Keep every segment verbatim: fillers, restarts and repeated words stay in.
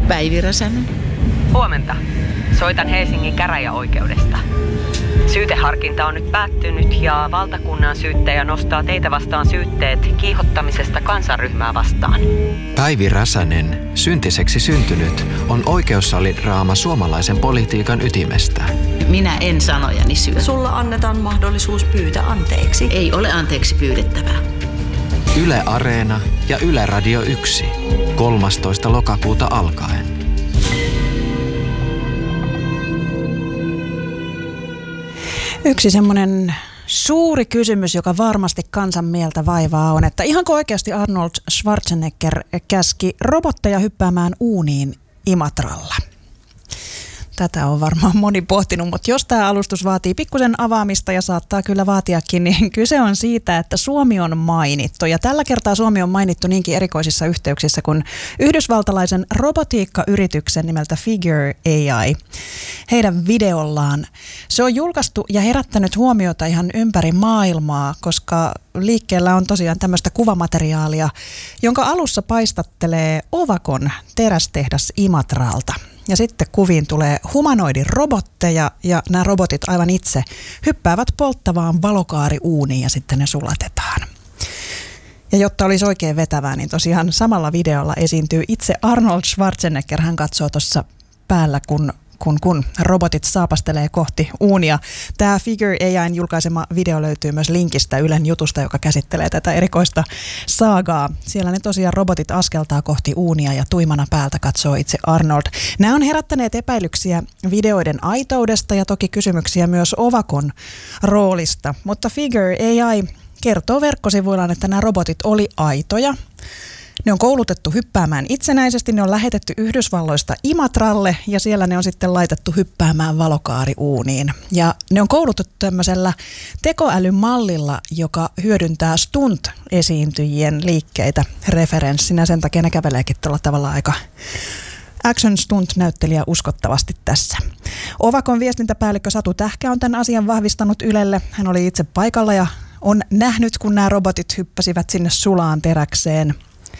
Päivi Räsänen. Huomenta. Soitan Helsingin käräjäoikeudesta. Syyteharkinta on nyt päättynyt ja valtakunnan syyttäjä nostaa teitä vastaan syytteet kiihottamisesta kansanryhmää vastaan. Päivi Räsänen, syntiseksi syntynyt, on oikeussalidraama suomalaisen politiikan ytimestä. Minä en sanojani syö. Sulla annetaan mahdollisuus pyytää anteeksi. Ei ole anteeksi pyydettävää. Yle Areena ja Yle Radio yksi. kolmastoista lokakuuta alkaen. Yksi semmoinen suuri kysymys, joka varmasti kansan mieltä vaivaa, on, että ihanko oikeasti Arnold Schwarzenegger käski robotteja hyppäämään uuniin Imatralla? Tätä on varmaan moni pohtinut, mutta jos tämä alustus vaatii pikkusen avaamista ja saattaa kyllä vaatiakin, niin kyse on siitä, että Suomi on mainittu. Ja tällä kertaa Suomi on mainittu niinkin erikoisissa yhteyksissä kuin yhdysvaltalaisen robotiikkayrityksen nimeltä Figure A I. Heidän videollaan. Se on julkaistu ja herättänyt huomiota ihan ympäri maailmaa, koska liikkeellä on tosiaan tämmöistä kuvamateriaalia, jonka alussa paistattelee Ovakon terästehdas Imatralta. Ja sitten kuviin tulee humanoidirobotteja ja nämä robotit aivan itse hyppäävät polttavaan valokaariuuniin ja sitten ne sulatetaan. Ja jotta olisi oikein vetävää, niin tosiaan samalla videolla esiintyy itse Arnold Schwarzenegger. Hän katsoo tuossa päällä, kun kun, kun robotit saapastelee kohti uunia. Tämä Figure A I:n julkaisema video löytyy myös linkistä Ylen jutusta, joka käsittelee tätä erikoista saagaa. Siellä ne tosiaan robotit askeltaa kohti uunia ja tuimana päältä katsoo itse Arnold. Nämä on herättäneet epäilyksiä videoiden aitoudesta ja toki kysymyksiä myös Ovakon roolista. Mutta Figure A I kertoo verkkosivuillaan, että nämä robotit oli aitoja. Ne on koulutettu hyppäämään itsenäisesti, ne on lähetetty Yhdysvalloista Imatralle ja siellä ne on sitten laitettu hyppäämään valokaariuuniin. Ja ne on koulutettu tämmöisellä tekoälymallilla, joka hyödyntää stunt-esiintyjien liikkeitä referenssinä. Sen takia ne käveleekin tuolla tavalla aika action stunt-näyttelijä uskottavasti tässä. Ovakon viestintäpäällikkö Satu Tähkä on tämän asian vahvistanut Ylelle. Hän oli itse paikalla ja on nähnyt, kun nämä robotit hyppäsivät sinne sulaan teräkseen.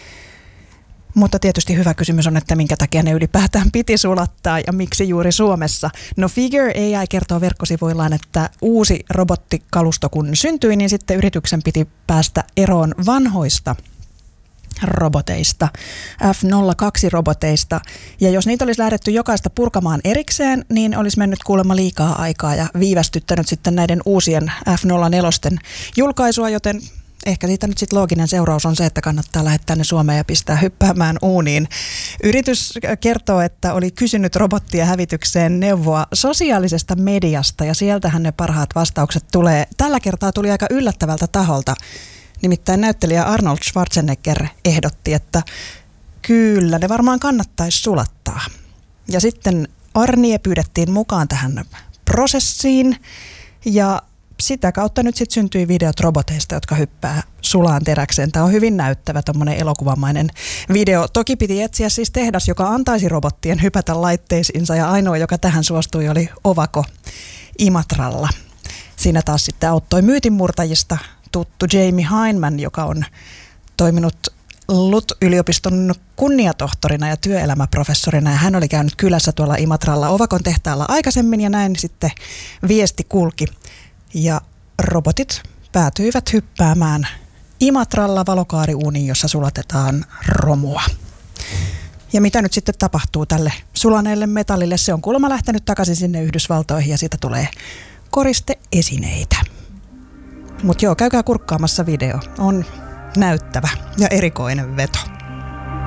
Mutta tietysti hyvä kysymys on, että minkä takia ne ylipäätään piti sulattaa ja miksi juuri Suomessa. No Figure A I kertoo verkkosivuillaan, että uusi robottikalusto kun syntyi, niin sitten yrityksen piti päästä eroon vanhoista roboteista, F nolla kaksi roboteista. Ja jos niitä olisi lähdetty jokaista purkamaan erikseen, niin olisi mennyt kuulemma liikaa aikaa ja viivästyttänyt sitten näiden uusien F nolla neljä julkaisua, joten ehkä siitä nyt sitten looginen seuraus on se, että kannattaa lähettää ne Suomeen ja pistää hyppäämään uuniin. Yritys kertoo, että oli kysynyt robottia hävitykseen neuvoa sosiaalisesta mediasta ja sieltähän ne parhaat vastaukset tulee. Tällä kertaa tuli aika yllättävältä taholta. Nimittäin näyttelijä Arnold Schwarzenegger ehdotti, että kyllä ne varmaan kannattaisi sulattaa. Ja sitten Arnie pyydettiin mukaan tähän prosessiin ja sitä kautta nyt sitten syntyi videot roboteista, jotka hyppää sulaan teräkseen. Tämä on hyvin näyttävä tommonen elokuvamainen video. Toki piti etsiä siis tehdas, joka antaisi robottien hypätä laitteisiinsa ja ainoa, joka tähän suostui, oli Ovako Imatralla. Siinä taas sitten auttoi myytinmurtajista tuttu Jamie Hyneman, joka on toiminut L U T-yliopiston kunniatohtorina ja työelämäprofessorina. Ja hän oli käynyt kylässä tuolla Imatralla Ovakon tehtaalla aikaisemmin ja näin sitten viesti kulki. Ja robotit päätyivät hyppäämään Imatralla valokaariuuniin, jossa sulatetaan romua. Ja mitä nyt sitten tapahtuu tälle sulaneelle metallille? Se on kuulemma lähtenyt takaisin sinne Yhdysvaltoihin ja siitä tulee koristeesineitä. Mutta joo, käykää kurkkaamassa video. On näyttävä ja erikoinen veto.